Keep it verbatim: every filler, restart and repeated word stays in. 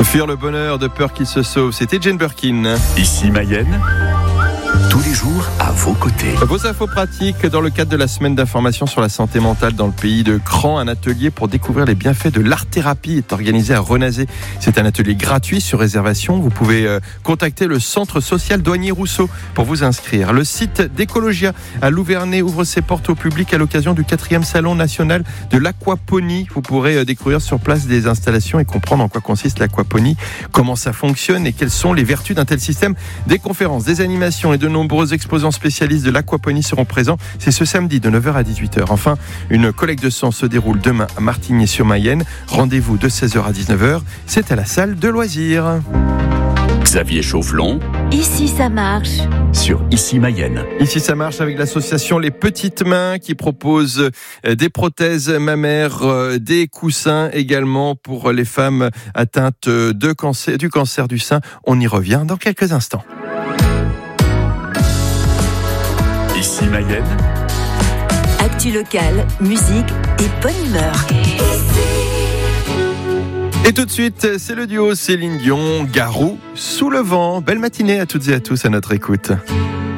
Fuir le bonheur de peur qu'il se sauve, c'était Jane Birkin. Ici Mayenne, tous les jours à vos côtés. Vos infos pratiques dans le cadre de la semaine d'information sur la santé mentale dans le pays de Cran. Un atelier pour découvrir les bienfaits de l'art-thérapie est organisé à Renazé. C'est un atelier gratuit sur réservation. Vous pouvez euh, contacter le centre social Douanier-Rousseau pour vous inscrire. Le site d'Ecologia à Louvernay ouvre ses portes au public à l'occasion du quatrième salon national de l'aquaponie. Vous pourrez euh, découvrir sur place des installations et comprendre en quoi consiste l'aquaponie, comment ça fonctionne et quelles sont les vertus d'un tel système. Des conférences, des animations et de nombreux exposants spécialistes de l'aquaponie seront présents. C'est ce samedi de neuf heures à dix-huit heures. Enfin, une collecte de sang se déroule demain à Martigny-sur-Mayenne. Rendez-vous de seize heures à dix-neuf heures. C'est à la salle de loisirs. Xavier Chauvelon. Ici ça marche. Sur Ici Mayenne. Ici ça marche avec l'association Les Petites Mains qui propose des prothèses mammaires, des coussins également pour les femmes atteintes de cancer, du cancer du sein. On y revient dans quelques instants. Ici Mayenne. Actu locale, musique et bonne humeur. Et tout de suite, c'est le duo Céline Dion, Garou, Sous le vent. Belle matinée à toutes et à tous à notre écoute.